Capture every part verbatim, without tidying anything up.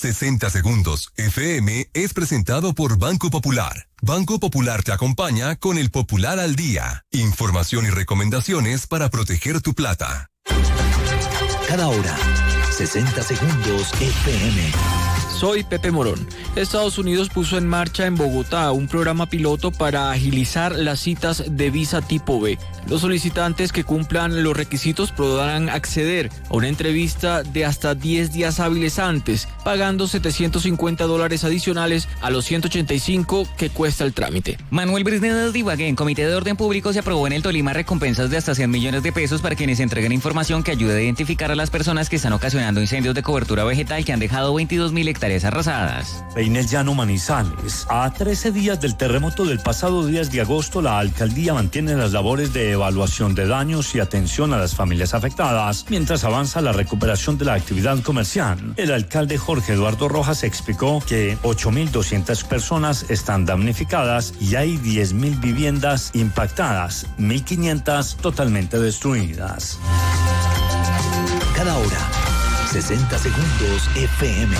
sesenta Segundos F M es presentado por Banco Popular. Banco Popular te acompaña con el Popular al Día. Información y recomendaciones para proteger tu plata. Cada hora, sesenta Segundos F M. Soy Pepe Morón. Estados Unidos puso en marcha en Bogotá un programa piloto para agilizar las citas de visa tipo B. Los solicitantes que cumplan los requisitos podrán acceder a una entrevista de hasta diez días hábiles antes, pagando setecientos cincuenta dólares adicionales a los ciento ochenta y cinco que cuesta el trámite. Manuel Brisnedo de Ibagué, en Comité de Orden Público, se aprobó en el Tolima recompensas de hasta cien millones de pesos para quienes entreguen información que ayude a identificar a las personas que están ocasionando incendios de cobertura vegetal que han dejado veintidós mil hectáreas arrasadas. En el Llano Manizales, a trece días del terremoto del pasado diez de agosto, la alcaldía mantiene las labores de evaluación de daños y atención a las familias afectadas, mientras avanza la recuperación de la actividad comercial. El alcalde Jorge Eduardo Rojas explicó que ocho mil doscientas personas están damnificadas y hay diez mil viviendas impactadas, mil quinientas totalmente destruidas. Cada hora, sesenta Segundos F M.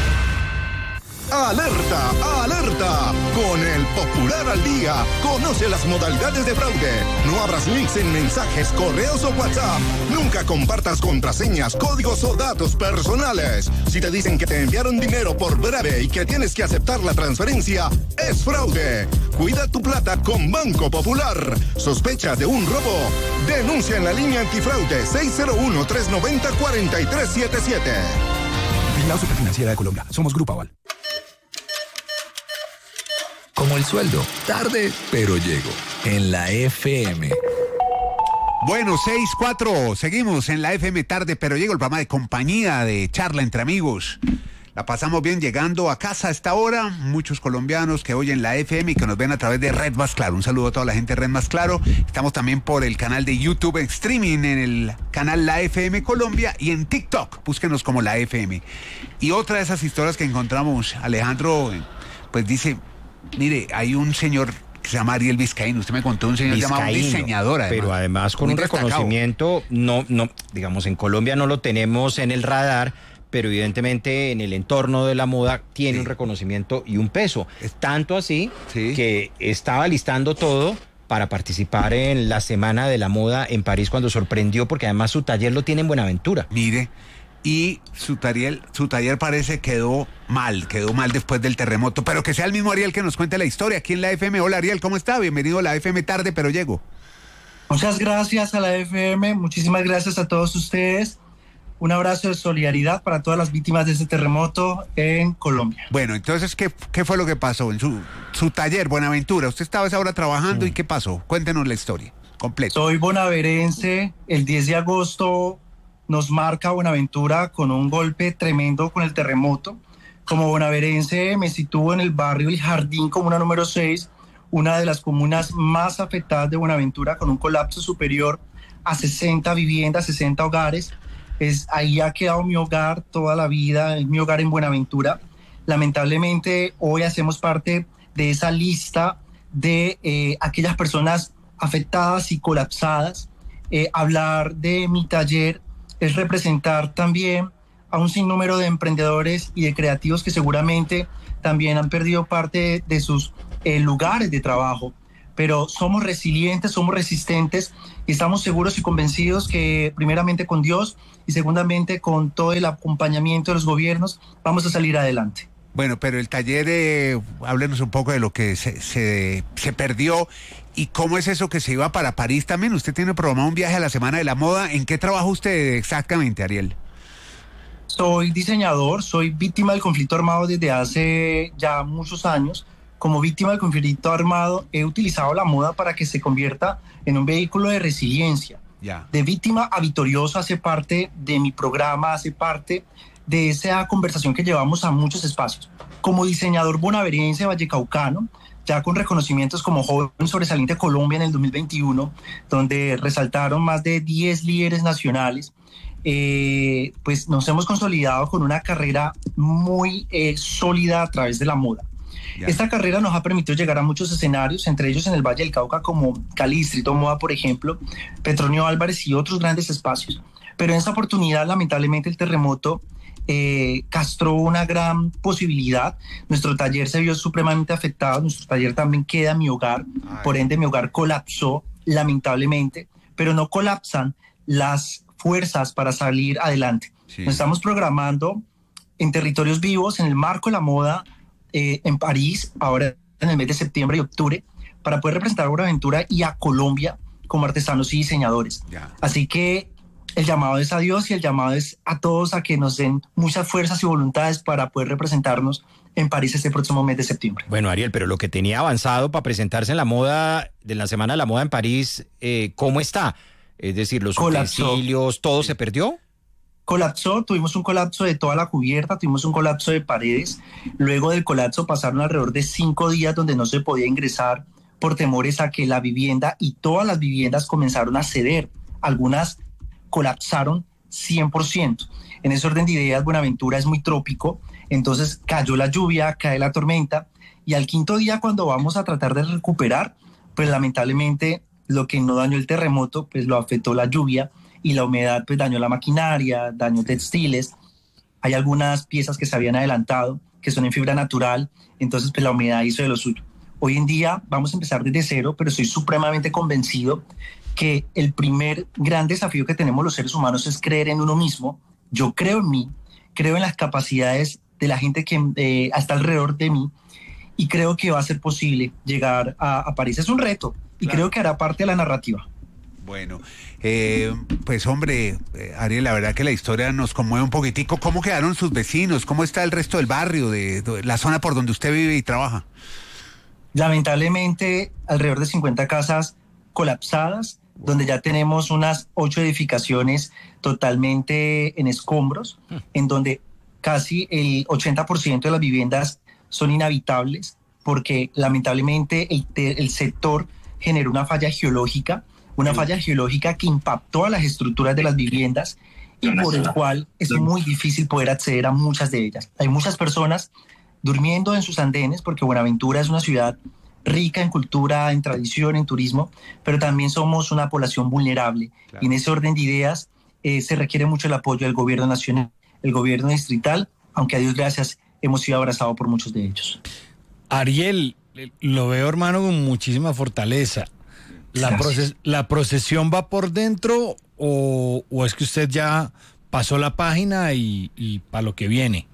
¡Alerta! ¡Alerta! Con el Popular al Día, conoce las modalidades de fraude. No abras links en mensajes, correos o WhatsApp. Nunca compartas contraseñas, códigos o datos personales. Si te dicen que te enviaron dinero por breve y que tienes que aceptar la transferencia, es fraude. Cuida tu plata con Banco Popular. ¿Sospechas de un robo? Denuncia en la línea antifraude seis cero uno, tres nueve cero, cuatro tres siete siete. Vigilado Superfinanciera de Colombia. Somos Grupo Aval. Como el sueldo, tarde, pero llego, en la F M. Bueno, seis cuatro, seguimos en la F M tarde, pero llego, el programa de compañía, de charla entre amigos. La pasamos bien llegando a casa a esta hora, muchos colombianos que oyen la F M y que nos ven a través de Red Más Claro. Un saludo a toda la gente de Red Más Claro. Estamos también por el canal de YouTube en streaming, en el canal La F M Colombia, y en TikTok, búsquenos como La F M. Y otra de esas historias que encontramos, Alejandro, pues dice... Mire, hay un señor que se llama Ariel Vizcaíno. Usted me contó un señor Vizcaíno, llamado diseñador, además. Pero además con un destacado. reconocimiento, no, no, digamos, en Colombia no lo tenemos en el radar, pero evidentemente en el entorno de la moda tiene sí. un reconocimiento y un peso. Tanto así sí. que estaba listando todo para participar en la Semana de la Moda en París, cuando sorprendió, porque además su taller lo tiene en Buenaventura. Mire... Y su taller, su taller parece quedó mal, quedó mal después del terremoto. Pero que sea el mismo Ariel que nos cuente la historia aquí en la F M. Hola Ariel, ¿cómo está? Bienvenido a la F M tarde, pero llego. Muchas gracias a la F M, muchísimas gracias a todos ustedes. Un abrazo de solidaridad para todas las víctimas de este terremoto en Colombia. Bueno, entonces, ¿qué, qué fue lo que pasó en su, su taller, Buenaventura? Usted estaba a esa hora trabajando, mm. ¿y qué pasó? Cuéntenos la historia completa. Soy bonaverense, el diez de agosto... nos marca Buenaventura con un golpe tremendo con el terremoto. Como bonaverense me sitúo en el barrio El Jardín, comuna número seis, una de las comunas más afectadas de Buenaventura, con un colapso superior a sesenta viviendas, sesenta hogares. Es, ahí ha quedado mi hogar toda la vida, es mi hogar en Buenaventura. Lamentablemente hoy hacemos parte de esa lista de eh, aquellas personas afectadas y colapsadas. Eh, hablar de mi taller es representar también a un sinnúmero de emprendedores y de creativos que seguramente también han perdido parte de sus eh, lugares de trabajo, pero somos resilientes, somos resistentes y estamos seguros y convencidos que primeramente con Dios y segundamente con todo el acompañamiento de los gobiernos vamos a salir adelante. Bueno, pero el taller, eh, háblenos un poco de lo que se, se, se perdió y cómo es eso que se iba para París también. Usted tiene programado un viaje a la Semana de la Moda. ¿En qué trabaja usted exactamente, Ariel? Soy diseñador, soy víctima del conflicto armado desde hace ya muchos años. Como víctima del conflicto armado he utilizado la moda para que se convierta en un vehículo de resiliencia. Ya. De víctima a victorioso hace parte de mi programa, hace parte de esa conversación que llevamos a muchos espacios. Como diseñador bonaverense vallecaucano, ya con reconocimientos como Joven Sobresaliente Colombia en el dos mil veintiuno, donde resaltaron más de diez líderes nacionales, eh, pues nos hemos consolidado con una carrera muy eh, sólida a través de la moda. Yeah. Esta carrera nos ha permitido llegar a muchos escenarios, entre ellos en el Valle del Cauca, como Cali Distrito Moda, por ejemplo, Petronio Álvarez y otros grandes espacios. Pero en esa oportunidad, lamentablemente, el terremoto eh, castró una gran posibilidad. Nuestro taller se vio supremamente afectado, nuestro taller también queda en mi hogar, Ay. por ende mi hogar colapsó lamentablemente, pero no colapsan las fuerzas para salir adelante. Sí. Nos estamos programando en territorios vivos, en el marco de la moda, eh, en París, ahora en el mes de septiembre y octubre, para poder representar a Buenaventura y a Colombia como artesanos y diseñadores. Yeah. Así que el llamado es a Dios y el llamado es a todos a que nos den muchas fuerzas y voluntades para poder representarnos en París este próximo mes de septiembre. Bueno, Ariel, pero lo que tenía avanzado para presentarse en la moda, de la Semana de la Moda en París, eh, ¿cómo está? Es decir, los colapsó. Utensilios, ¿todo se perdió? Colapsó, tuvimos un colapso de toda la cubierta, tuvimos un colapso de paredes. Luego del colapso pasaron alrededor de cinco días donde no se podía ingresar por temores a que la vivienda y todas las viviendas comenzaron a ceder. Algunas colapsaron cien por ciento. En ese orden de ideas, Buenaventura es muy trópico, entonces cayó la lluvia, cae la tormenta, y al quinto día, cuando vamos a tratar de recuperar, pues lamentablemente lo que no dañó el terremoto, pues lo afectó la lluvia, y la humedad pues dañó la maquinaria, dañó textiles. Hay algunas piezas que se habían adelantado, que son en fibra natural, entonces pues la humedad hizo de lo suyo. Hoy en día vamos a empezar desde cero, pero estoy supremamente convencido que el primer gran desafío que tenemos los seres humanos es creer en uno mismo. Yo creo en mí, creo en las capacidades de la gente que eh, está alrededor de mí, y creo que va a ser posible llegar a, a París. Es un reto, y claro, creo que hará parte de la narrativa. Bueno, eh, pues hombre, eh, Ariel, la verdad que la historia nos conmueve un poquitico. ¿Cómo quedaron sus vecinos? ¿Cómo está el resto del barrio, de, de la zona por donde usted vive y trabaja? Lamentablemente, alrededor de cincuenta casas colapsadas, wow, donde ya tenemos unas ocho edificaciones totalmente en escombros, hmm. en donde casi el ochenta por ciento de las viviendas son inhabitables, porque lamentablemente el, el sector generó una falla geológica, una hmm. falla geológica que impactó a las estructuras de las viviendas y por el cual es muy difícil poder acceder a muchas de ellas. Hay muchas personas durmiendo en sus andenes, porque Buenaventura es una ciudad rica en cultura, en tradición, en turismo, pero también somos una población vulnerable. Claro. Y en ese orden de ideas eh, se requiere mucho el apoyo del gobierno nacional, el gobierno distrital, aunque a Dios gracias hemos sido abrazados por muchos de ellos. Ariel, lo veo, hermano, con muchísima fortaleza. ¿La, proces- ¿La procesión va por dentro o, o es que usted ya pasó la página y, y para lo que viene?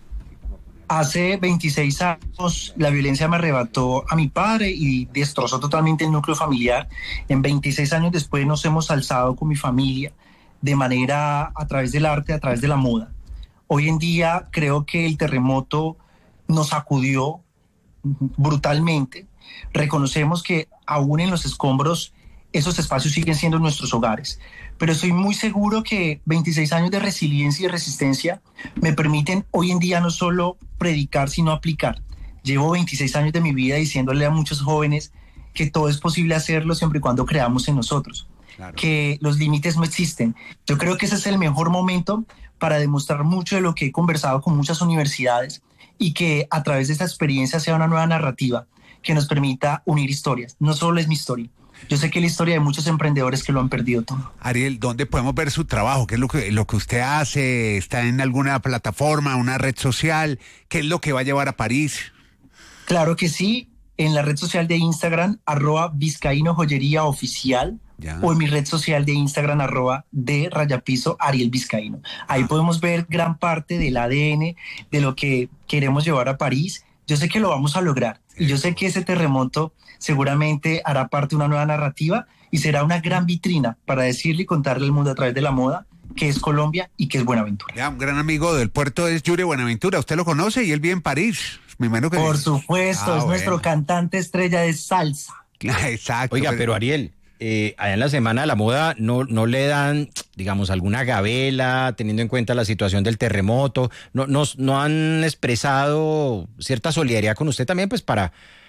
Hace veintiséis años la violencia me arrebató a mi padre y destrozó totalmente el núcleo familiar. En veintiséis años después nos hemos alzado con mi familia de manera a través del arte, a través de la moda. Hoy en día creo que el terremoto nos sacudió brutalmente. Reconocemos que aún en los escombros esos espacios siguen siendo nuestros hogares, pero estoy muy seguro que veintiséis años de resiliencia y resistencia me permiten hoy en día no solo predicar, sino aplicar. Llevo veintiséis años de mi vida diciéndole a muchos jóvenes que todo es posible hacerlo siempre y cuando creamos en nosotros, claro, que los límites no existen. Yo creo que ese es el mejor momento para demostrar mucho de lo que he conversado con muchas universidades y que a través de esta experiencia sea una nueva narrativa que nos permita unir historias. No solo es mi historia. Yo sé que la historia de muchos emprendedores que lo han perdido todo. Ariel, ¿dónde podemos ver su trabajo? ¿Qué es lo que, lo que usted hace? ¿Está en alguna plataforma, una red social? ¿Qué es lo que va a llevar a París? Claro que sí, en la red social de Instagram, arroba Vizcaíno Joyería Oficial, ya, o en mi red social de Instagram, arroba de rayapiso Ariel Vizcaíno. Ahí ah. podemos ver gran parte del A D N de lo que queremos llevar a París. Yo sé que lo vamos a lograr y yo sé que ese terremoto seguramente hará parte de una nueva narrativa y será una gran vitrina para decirle y contarle al mundo a través de la moda que es Colombia y que es Buenaventura. Ya, un gran amigo del puerto es Yuri Buenaventura, usted lo conoce y él vive en París. Me imagino que... Por supuesto, ah, es bueno. nuestro cantante estrella de salsa. Exacto. Oiga, pero Ariel, eh, allá en la Semana de la Moda no, no le dan, digamos, alguna gabela, teniendo en cuenta la situación del terremoto, no, no, no han expresado cierta solidaridad con usted también, pues para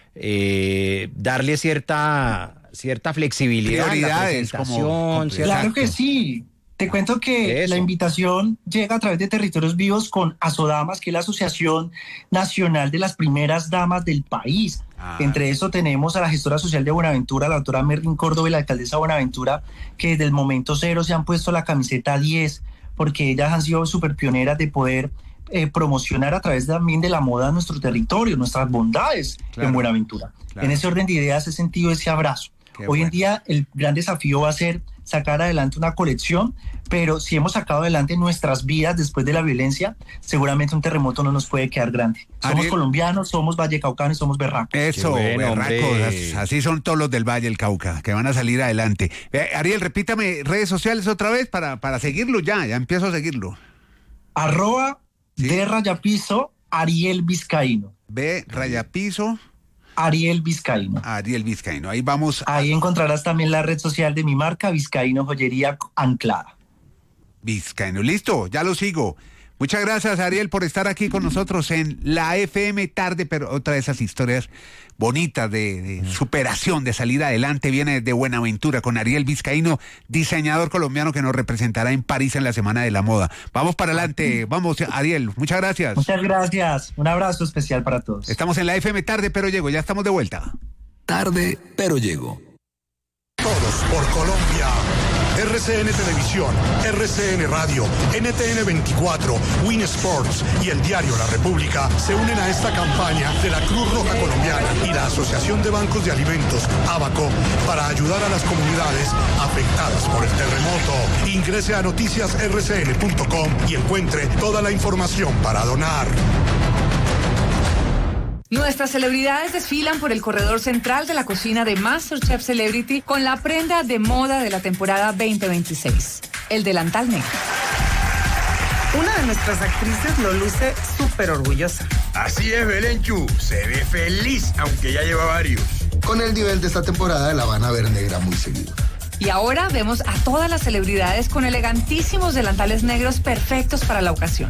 eh, darle cierta, cierta flexibilidad. Prioridades, a la presentación. como... Claro que sí. Te cuento que Eso. la invitación llega a través de Territorios Vivos con ASODAMAS, que es la Asociación Nacional de las Primeras Damas del país. Ah. Entre eso tenemos a la gestora social de Buenaventura, la doctora Merlin Córdoba y la alcaldesa de Buenaventura, que desde el momento cero se han puesto la camiseta diez porque ellas han sido súper pioneras de poder eh, promocionar a través también de la moda nuestro territorio, nuestras bondades claro, en Buenaventura. Claro. En ese orden de ideas he sentido ese abrazo. Qué Hoy bueno. en día el gran desafío va a ser sacar adelante una colección, pero si hemos sacado adelante nuestras vidas después de la violencia, seguramente un terremoto no nos puede quedar grande. Somos Ariel. colombianos, somos vallecaucanos y somos berracos. Eso, bueno, berracos, así son todos los del Valle del Cauca, que van a salir adelante. Eh, Ariel, repítame redes sociales otra vez para, para seguirlo ya, ya empiezo a seguirlo. Arroba ¿Sí? de rayapiso Ariel Vizcaíno. B rayapiso Ariel Vizcaíno. Ariel Vizcaíno, ahí vamos. A... Ahí encontrarás también la red social de mi marca, Vizcaíno Joyería Anclada. Vizcaíno, listo, ya lo sigo. Muchas gracias, Ariel, por estar aquí con nosotros en la F M Tarde, pero otra de esas historias bonitas de, de superación, de salir adelante, viene de Buenaventura con Ariel Vizcaíno, diseñador colombiano que nos representará en París en la Semana de la Moda. Vamos para adelante, vamos, Ariel, muchas gracias. Muchas gracias, un abrazo especial para todos. Estamos en la F M Tarde, pero llego, ya estamos de vuelta. Tarde, pero llego. Todos por Colombia. R C N Televisión, R C N Radio, N T N veinticuatro, Win Sports y el diario La República se unen a esta campaña de la Cruz Roja Colombiana y la Asociación de Bancos de Alimentos, ABACO, para ayudar a las comunidades afectadas por el terremoto. Ingrese a noticias r c n punto com y encuentre toda la información para donar. Nuestras celebridades desfilan por el corredor central de la cocina de MasterChef Celebrity con la prenda de moda de la temporada veinte veintiséis, el delantal negro. Una de nuestras actrices lo luce súper orgullosa. Así es, Belenchu, se ve feliz, aunque ya lleva varios. Con el nivel de esta temporada la van a ver negra muy seguido. Y ahora vemos a todas las celebridades con elegantísimos delantales negros perfectos para la ocasión.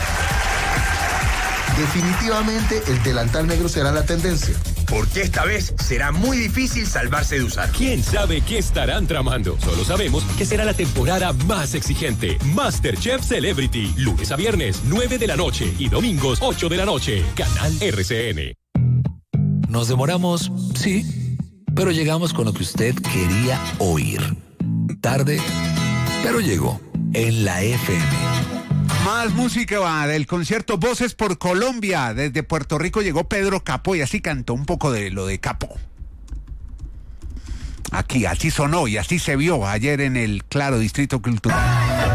Definitivamente el delantal negro será la tendencia. Porque esta vez será muy difícil salvarse de usar. ¿Quién sabe qué estarán tramando? Solo sabemos que será la temporada más exigente. MasterChef Celebrity, lunes a viernes, nueve de la noche y domingos, ocho de la noche. Canal R C N. Nos demoramos, sí, pero llegamos con lo que usted quería oír. Tarde, pero llegó en la F M. Más música va del concierto Voces por Colombia. Desde Puerto Rico llegó Pedro Capó y así cantó un poco de lo de Capó. Aquí, así sonó y así se vio ayer en el Claro Distrito Cultural.